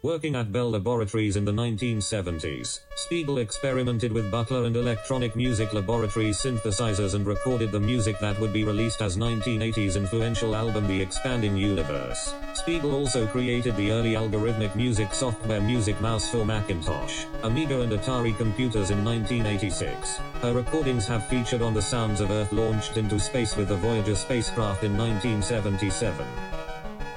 Working at Bell Laboratories in the 1970s, Spiegel experimented with Butler and Electronic Music Laboratories synthesizers and recorded the music that would be released as 1980's influential album The Expanding Universe. Spiegel also created the early algorithmic music software Music Mouse for Macintosh, Amiga and Atari computers in 1986. Her recordings have featured on the Sounds of Earth launched into space with the Voyager spacecraft in 1977.